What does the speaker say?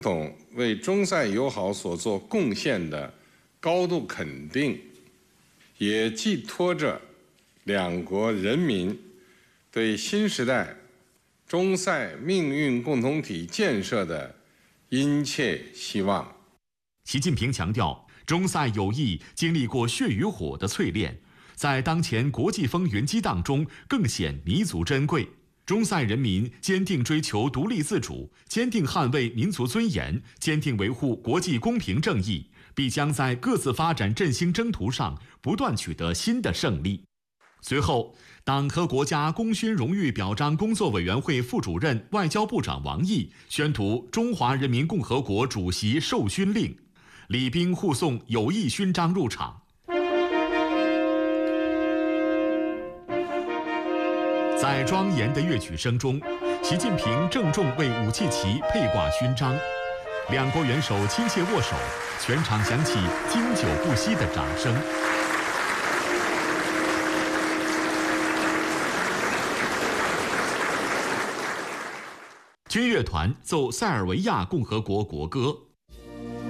总为中塞友好所做贡献的高度肯定，也寄托着两国人民对新时代中塞命运共同体建设的殷切希望。 习近平强调，中塞友谊经历过血与火的淬炼，在当前国际风云激荡中更显弥足珍贵。中塞人民坚定追求独立自主，坚定捍卫民族尊严，坚定维护国际公平正义，必将在各自发展振兴征途上不断取得新的胜利。随后，党和国家功勋荣誉表彰工作委员会副主任、外交部长王毅宣读中华人民共和国主席授勋令，礼宾护送友谊勋章入场。在庄严的乐曲声中，习近平郑重为武契旗佩挂勋章，两国元首亲切握手，全场响起经久不息的掌声。军乐团奏塞尔维亚共和国国歌。